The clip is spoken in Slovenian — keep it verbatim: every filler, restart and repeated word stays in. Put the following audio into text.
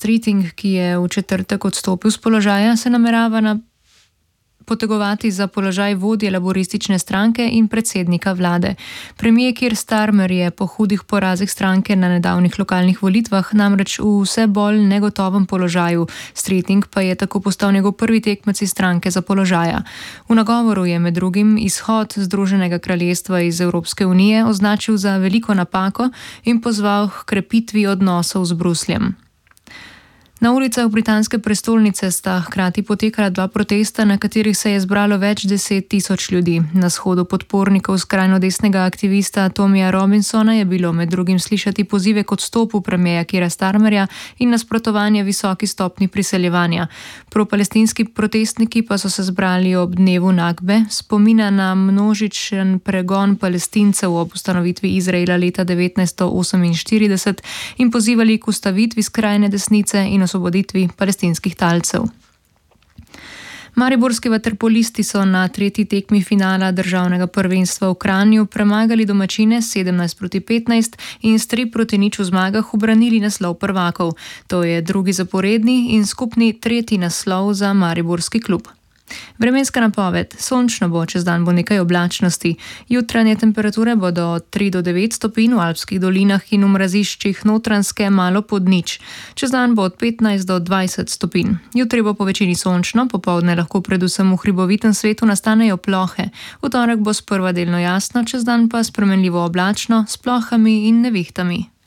Striting, ki je v četrtek odstopil z položaja, se namerava na potegovati za položaj vodje laboristične stranke in predsednika vlade. Premier Keir Starmer je po hudih porazih stranke na nedavnih lokalnih volitvah namreč v vse bolj negotovem položaju. Striting pa je tako postal njegov prvi tekmec iz stranke za položaja. V nagovoru je med drugim izhod Združenega kraljestva iz Evropske unije označil za veliko napako in pozval k krepitvi odnosov z Brusljem. Na ulicah britanske prestolnice sta hkrati potekala dva protesta, na katerih se je zbralo več deset tisoč ljudi. Na shodu podpornikov skrajno desnega aktivista Tomija Robinsona je bilo med drugim slišati pozive k odstopu premierja Keira Starmerja in nasprotovanje visoki stopnji priseljevanja. Propalestinski protestniki pa so se zbrali ob dnevu Nakbe, spomina na množičen pregon Palestincev ob ustanovitvi Izraela leta devetnajststo oseminštirideset in pozivali k ustavitvi skrajne desnice in osvoboditvi palestinskih talcev. Mariborski vaterpolisti so na tretji tekmi finala državnega prvenstva v Kranju premagali domačine sedemnajst proti petnajst in s tri proti nič v zmagah ubranili naslov prvakov. To je drugi zaporedni in skupni tretji naslov za mariborski klub. Vremenska napoved. Sončno bo, čez dan bo nekaj oblačnosti. Jutranje temperature bodo od tri do devet stopinj v alpskih dolinah in v mraziščih Notranjske malo pod nič. Čez dan bo od petnajst do dvajset stopinj. Jutri bo po večini sončno, popoldne lahko predvsem v hribovitem svetu nastanejo plohe. V torek bo sprva delno jasno, čez dan pa spremenljivo oblačno s plohami in nevihtami.